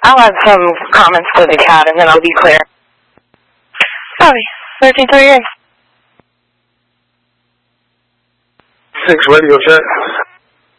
I'll add some comments to the cat and then I'll be clear. Copy. 13 3 6 radio check.